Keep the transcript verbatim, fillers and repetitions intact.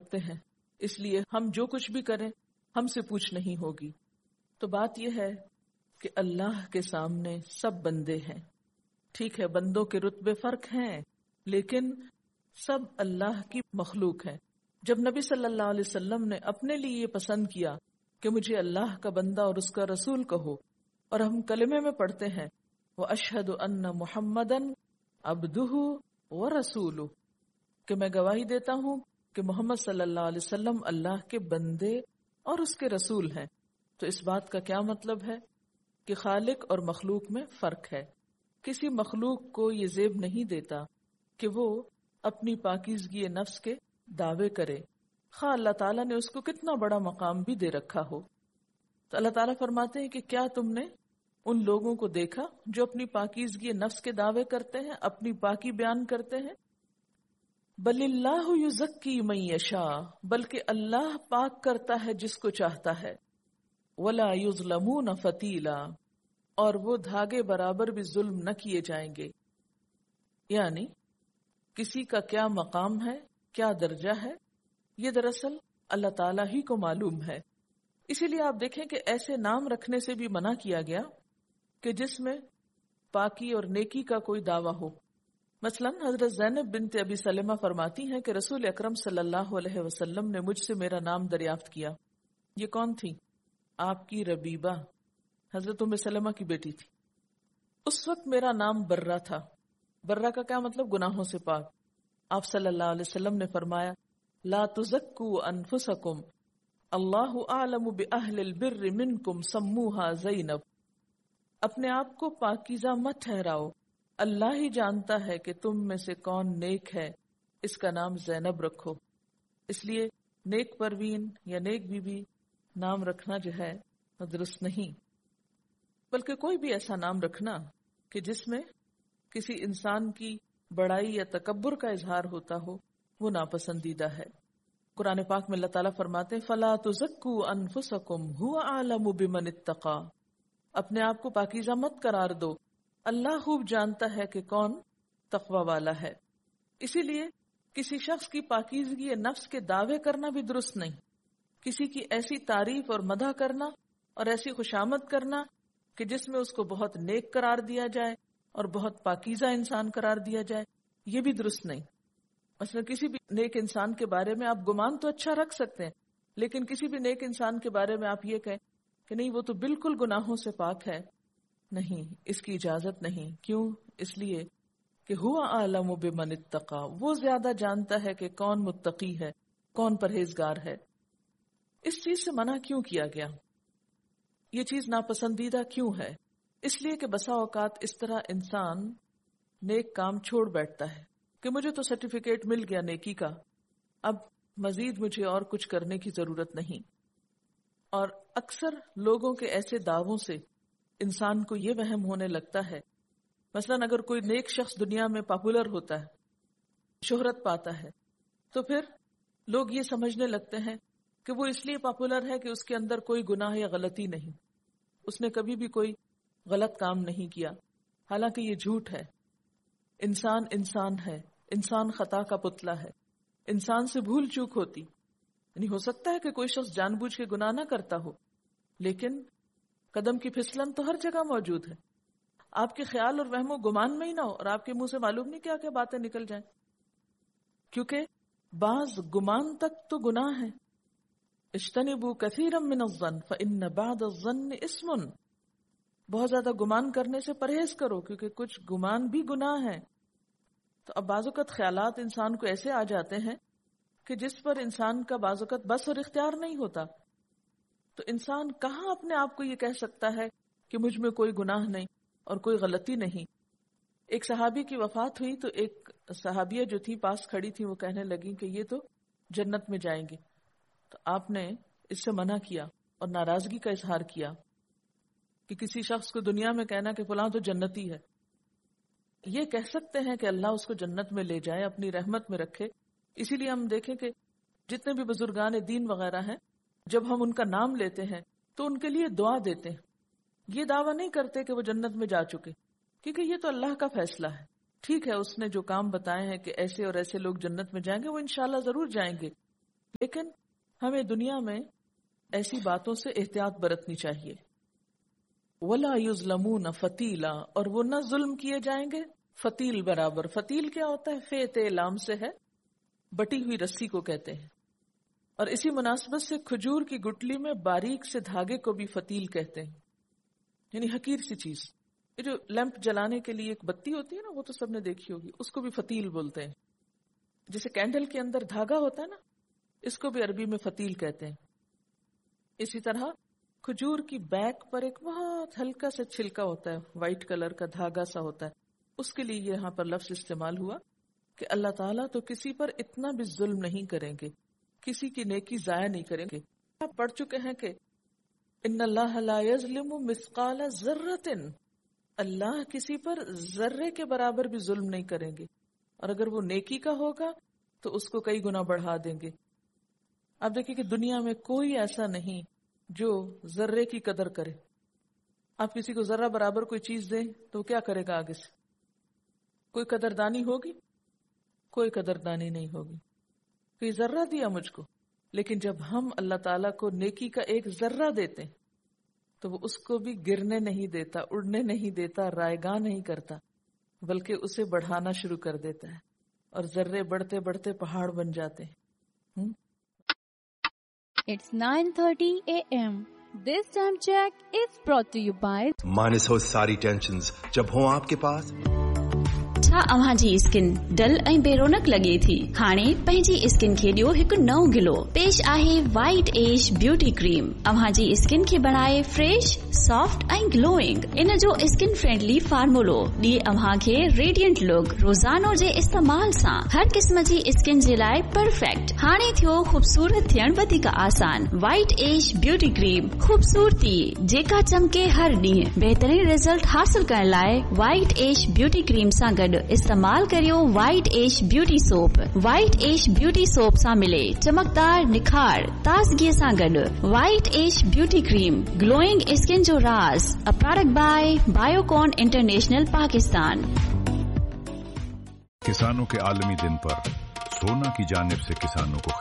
رکھتے ہیں، اس لیے ہم جو کچھ بھی کریں ہم سے پوچھ نہیں ہوگی. تو بات یہ ہے کہ اللہ کے سامنے سب بندے ہیں. ٹھیک ہے بندوں کے رتبے فرق ہیں، لیکن سب اللہ کی مخلوق ہیں. جب نبی صلی اللہ علیہ وسلم نے اپنے لیے یہ پسند کیا کہ مجھے اللہ کا بندہ اور اس کا رسول کہو، اور ہم کلمے میں پڑھتے ہیں وَأَشْهَدُ أَنَّ مُحَمَّدًا عَبْدُهُ وَرَسُولُهُ، کہ میں گواہی دیتا ہوں کہ محمد صلی اللہ علیہ وسلم اللہ کے بندے اور اس کے رسول ہیں. تو اس بات کا کیا مطلب ہے کہ خالق اور مخلوق میں فرق ہے. کسی مخلوق کو یہ زیب نہیں دیتا کہ وہ اپنی پاکیزگی نفس کے دعوے کرے، خواہ اللہ تعالیٰ نے اس کو کتنا بڑا مقام بھی دے رکھا ہو. تو اللہ تعالیٰ فرماتے ہیں کہ کیا تم نے ان لوگوں کو دیکھا جو اپنی پاکیزگی نفس کے دعوے کرتے ہیں، اپنی پاکی بیان کرتے ہیں؟ بل اللہ یزکی من یشاء، بلکہ اللہ پاک کرتا ہے جس کو چاہتا ہے. ولا یظلمون فتیلا، اور وہ دھاگے برابر بھی ظلم نہ کیے جائیں گے. یعنی کسی کا کیا مقام ہے، کیا درجہ ہے، یہ دراصل اللہ تعالیٰ ہی کو معلوم ہے. اسی لیے آپ دیکھیں کہ ایسے نام رکھنے سے بھی منع کیا گیا کہ جس میں پاکی اور نیکی کا کوئی دعویٰ ہو. مثلا حضرت زینب بنت ابی سلمہ فرماتی ہیں کہ رسول اکرم صلی اللہ علیہ وسلم نے مجھ سے میرا نام دریافت کیا. یہ کون تھی؟ آپ کی ربیبہ، حضرت ام سلمہ کی بیٹی تھی. اس وقت میرا نام برہ تھا. برہ کا کیا مطلب؟ گناہوں سے پاک. آپ صلی اللہ علیہ وسلم نے فرمایا لا تزکوا انفسکم اللہ اعلم باہل البر منکم سموہا زینب. اپنے آپ کو پاکیزہ مت ٹھہراؤ، اللہ ہی جانتا ہے کہ تم میں سے کون نیک ہے، اس کا نام زینب رکھو. اس لیے نیک پروین یا نیک بی بی نام رکھنا جو ہے درست نہیں، بلکہ کوئی بھی ایسا نام رکھنا کہ جس میں کسی انسان کی بڑائی یا تکبر کا اظہار ہوتا ہو وہ ناپسندیدہ ہے. قرآن پاک میں اللہ تعالیٰ فرماتے ہیں فَلَا تُزَكُّوا أَنفُسَكُمْ هُوَ أَعْلَمُ بِمَنِ اتَّقَى. اپنے آپ کو پاکیزہ مت قرار دو، اللہ خوب جانتا ہے کہ کون تقوی والا ہے. اسی لیے کسی شخص کی پاکیزگی نفس کے دعوے کرنا بھی درست نہیں. کسی کی ایسی تعریف اور مدح کرنا اور ایسی خوشامد کرنا کہ جس میں اس کو بہت نیک قرار دیا جائے اور بہت پاکیزہ انسان قرار دیا جائے، یہ بھی درست نہیں. مثلا کسی بھی نیک انسان کے بارے میں آپ گمان تو اچھا رکھ سکتے ہیں، لیکن کسی بھی نیک انسان کے بارے میں آپ یہ کہیں کہ نہیں وہ تو بالکل گناہوں سے پاک ہے، نہیں، اس کی اجازت نہیں. کیوں؟ اس لیے کہ ہوا اعلم بمن اتقى، وہ زیادہ جانتا ہے کہ کون متقی ہے، کون پرہیزگار ہے. اس چیز سے منع کیوں کیا گیا؟ یہ چیز ناپسندیدہ کیوں ہے؟ اس لیے کہ بسا اوقات اس طرح انسان نیک کام چھوڑ بیٹھتا ہے کہ مجھے تو سرٹیفکیٹ مل گیا نیکی کا، اب مزید مجھے اور کچھ کرنے کی ضرورت نہیں. اور اکثر لوگوں کے ایسے دعووں سے انسان کو یہ وہم ہونے لگتا ہے، مثلا اگر کوئی نیک شخص دنیا میں پاپولر ہوتا ہے، شہرت پاتا ہے، تو پھر لوگ یہ سمجھنے لگتے ہیں کہ وہ اس لیے پاپولر ہے کہ اس کے اندر کوئی گناہ یا غلطی نہیں، اس نے کبھی بھی کوئی غلط کام نہیں کیا. حالانکہ یہ جھوٹ ہے. انسان انسان ہے، انسان خطا کا پتلا ہے، انسان سے بھول چوک ہوتی. یعنی ہو سکتا ہے کہ کوئی شخص جان بوجھ کے گناہ نہ کرتا ہو، لیکن قدم کی پھسلن تو ہر جگہ موجود ہے. آپ کے خیال اور وہم و گمان میں ہی نہ ہو اور آپ کے منہ سے معلوم نہیں کیا کیا باتیں نکل جائیں. کیونکہ بعض گمان تک تو گناہ ہے. اجتنبوا کثیرا من الظن فإن بعض الظن اسم. بہت زیادہ گمان کرنے سے پرہیز کرو کیونکہ کچھ گمان بھی گناہ ہے. تو اب بعض اوقات خیالات انسان کو ایسے آ جاتے ہیں کہ جس پر انسان کا بعض اوقات بس اور اختیار نہیں ہوتا. تو انسان کہاں اپنے آپ کو یہ کہہ سکتا ہے کہ مجھ میں کوئی گناہ نہیں اور کوئی غلطی نہیں. ایک صحابی کی وفات ہوئی تو ایک صحابیہ جو تھی پاس کھڑی تھی، وہ کہنے لگی کہ یہ تو جنت میں جائیں گے. تو آپ نے اس سے منع کیا اور ناراضگی کا اظہار کیا کہ کسی شخص کو دنیا میں کہنا کہ فلاں تو جنتی ہے. یہ کہہ سکتے ہیں کہ اللہ اس کو جنت میں لے جائے، اپنی رحمت میں رکھے. اسی لیے ہم دیکھیں کہ جتنے بھی بزرگان دین وغیرہ ہیں، جب ہم ان کا نام لیتے ہیں تو ان کے لیے دعا دیتے ہیں. یہ دعویٰ نہیں کرتے کہ وہ جنت میں جا چکے، کیونکہ یہ تو اللہ کا فیصلہ ہے. ٹھیک ہے، اس نے جو کام بتائے ہیں کہ ایسے اور ایسے لوگ جنت میں جائیں گے، وہ انشاءاللہ ضرور جائیں گے، لیکن ہمیں دنیا میں ایسی باتوں سے احتیاط برتنی چاہیے. وَلَا يُظْلَمُونَ فَتِيلًا، اور وہ نہ ظلم کیے جائیں گے فتیل برابر. فتیل کیا ہوتا ہے؟ فے تے لام سے ہے، بٹی ہوئی رسی کو کہتے ہیں. اور اسی مناسبت سے کھجور کی گٹلی میں باریک سے دھاگے کو بھی فتیل کہتے ہیں، یعنی حقیر سی چیز. یہ جو لیمپ جلانے کے لیے ایک بتی ہوتی ہے نا، وہ تو سب نے دیکھی ہوگی، اس کو بھی فتیل بولتے ہیں. جیسے کینڈل کے اندر دھاگا ہوتا ہے نا، اس کو بھی عربی میں فتیل کہتے ہیں. اسی طرح کھجور کی بیک پر ایک بہت ہلکا سا چھلکا ہوتا ہے، وائٹ کلر کا دھاگا سا ہوتا ہے، اس کے لیے یہاں پر لفظ استعمال ہوا کہ اللہ تعالیٰ تو کسی پر اتنا بھی ظلم نہیں کریں گے، کسی کی نیکی ضائع نہیں کریں گے. آپ پڑھ چکے ہیں کہ ان اللہ لا یظلم مثقال ذرۃ، اللہ کسی پر ذرے کے برابر بھی ظلم نہیں کریں گے، اور اگر وہ نیکی کا ہوگا تو اس کو کئی گنا بڑھا دیں گے. آپ دیکھیں کہ دنیا میں کوئی ایسا نہیں جو ذرے کی قدر کرے. آپ کسی کو ذرہ برابر کوئی چیز دیں تو وہ کیا کرے گا آگے سے؟ کوئی قدردانی ہوگی؟ کوئی قدردانی نہیں ہوگی. کوئی ذرہ دیا مجھ کو، لیکن جب ہم اللہ تعالیٰ کو نیکی کا ایک ذرہ دیتے ہیں تو وہ اس کو بھی گرنے نہیں دیتا، اڑنے نہیں دیتا، رائگاں نہیں کرتا، بلکہ اسے بڑھانا شروع کر دیتا ہے، اور ذرے بڑھتے بڑھتے پہاڑ بن جاتے ہیں. It's nine thirty a m This time check is brought to you by مانس ہو ساری ٹینشنز جب ہوں آپ کے پاس. छा अव्हां जी स्किन डल ऐं बेरोनक लॻे थी? हाणे पंहिंजी स्किन खे ॾियो हिकु नओं गिलो. पेश आहे वाइट एज ब्यूटी क्रीम. अव्हां जी स्किन खे बणाए फ्रेश, सॉफ्ट ऐं ग्लोइंग. इन जो स्किन फ्रेंडली फार्मूलो ॾिए अव्हां खे रेडियंट लुक. रोज़ानो जे इस्तेमाल सां हर क़िस्म जी स्किन जे लाइ परफेक्ट. हाणे थियो ख़ूबसूरत थियण वधीक आसान. वाइट एज ब्यूटी क्रीम, ख़ूबसूरती जेका चमके हर ॾींहुं. बहितरीन रिज़ल्ट हासिल करण लाइ वाइट एज ब्यूटी क्रीम सां गॾु इस्तेमाल करियो white as beauty soap. White as beauty soap सां मिले चमकदार निखार, ताज़गीअ सां गॾु. White as beauty cream, glowing skin जो राज. A product bye Biocon international Pakistan. किसानों के आलमी दिन पर सोना की जानिब से किसानों को